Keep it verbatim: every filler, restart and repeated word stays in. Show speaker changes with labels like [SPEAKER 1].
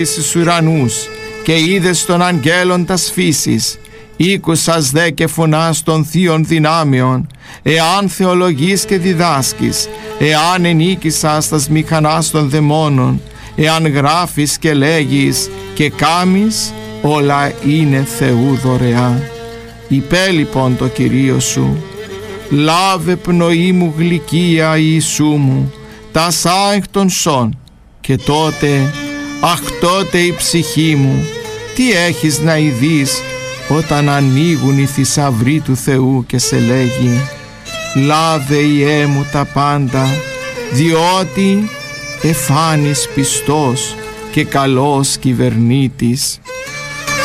[SPEAKER 1] Στους ουρανούς και είδες των αγγέλων τας φύσης, ήκουσας δε και φωνάς των θείων δυνάμεων, εάν θεολογείς και διδάσκεις, εάν ενίκησας τας μηχανάς των δαιμόνων, εάν γράφεις και λέγεις και κάμεις, όλα είναι Θεού δωρεά. Υπέ λοιπόν το Κυρίο σου, λάβε πνοή μου γλυκία Ιησού μου, τας άεκτον σών, και τότε, αχ τότε η ψυχή μου, τι έχεις να ειδείς όταν ανοίγουν οι θησαυροί του Θεού και σε λέγει, λάβε Ιε μου τα πάντα, διότι εφάνεις πιστός και καλός κυβερνήτης.